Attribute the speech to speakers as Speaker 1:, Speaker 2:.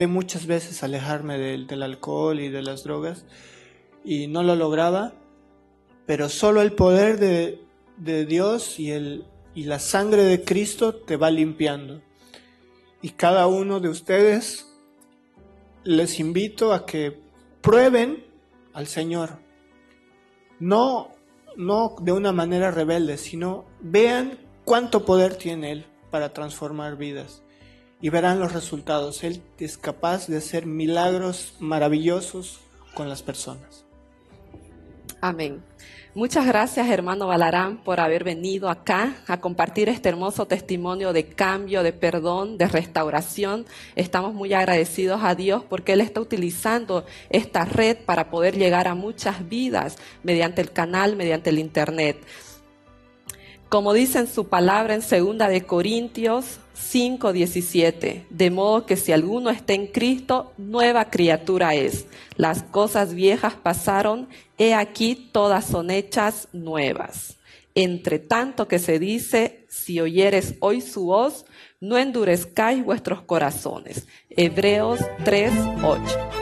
Speaker 1: muchas veces alejarme del alcohol y de las drogas y no lo lograba, pero solo el poder de Dios y la sangre de Cristo te va limpiando. Y cada uno de ustedes les invito a que prueben al Señor. No de una manera rebelde, sino vean cuánto poder tiene Él para transformar vidas. Y verán los resultados. Él es capaz de hacer milagros maravillosos con las personas.
Speaker 2: Amén. Muchas gracias, hermano Balarán, por haber venido acá a compartir este hermoso testimonio de cambio, de perdón, de restauración. Estamos muy agradecidos a Dios porque Él está utilizando esta red para poder llegar a muchas vidas mediante el canal, mediante el internet. Como dice en su palabra en 2 Corintios 5:17, de modo que si alguno está en Cristo, nueva criatura es. Las cosas viejas pasaron, he aquí todas son hechas nuevas. Entre tanto que se dice, si oyeres hoy su voz, no endurezcáis vuestros corazones. Hebreos 3:8.